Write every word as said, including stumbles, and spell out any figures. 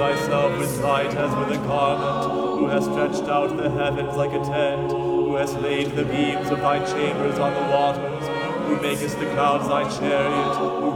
thyself with light as with a garment, who hast stretched out the heavens like a tent, who hast laid the beams of thy chambers on the waters, who makest the clouds thy chariot, who